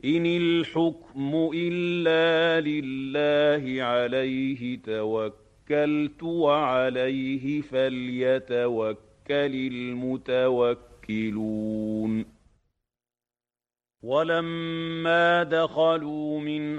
إن الحكم إلا لله عليه توكلت وعليه فليتوكل المتوكلون ولما دخلوا من